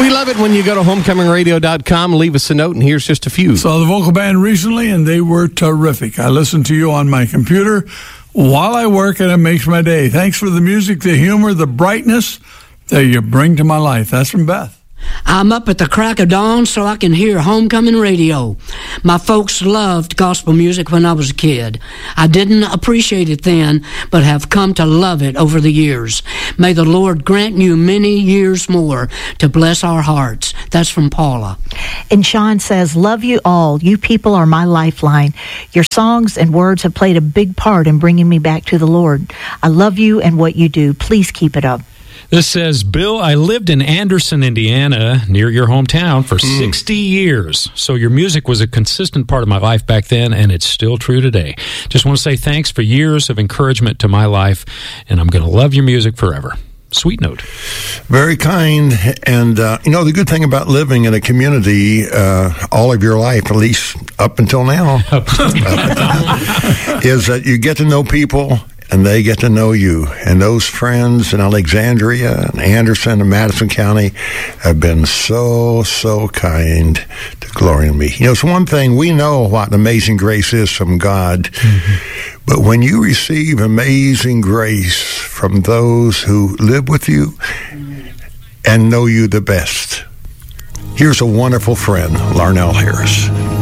We love it when you go to homecomingradio.com, leave us a note, and here's just a few. Saw the vocal band recently, and they were terrific. I listen to you on my computer while I work, and it makes my day. Thanks for the music, the humor, the brightness that you bring to my life. That's from Beth. I'm up at the crack of dawn so I can hear Homecoming Radio. My folks loved gospel music when I was a kid. I didn't appreciate it then, but have come to love it over the years. May the Lord grant you many years more to bless our hearts. That's from Paula. And Sean says, love you all. You people are my lifeline. Your songs and words have played a big part in bringing me back to the Lord. I love you and what you do. Please keep it up. This says, Bill, I lived in Anderson, Indiana, near your hometown, for 60 years. So your music was a consistent part of my life back then, and it's still true today. Just want to say thanks for years of encouragement to my life, and I'm going to love your music forever. Sweet note. Very kind. And, the good thing about living in a community all of your life, at least up until now, is that you get to know people, and they get to know you. And those friends in Alexandria and Anderson and Madison County have been so, so kind to Gloria and me. It's one thing, we know what amazing grace is from God. Mm-hmm. But when you receive amazing grace from those who live with you and know you the best, here's a wonderful friend, Larnell Harris.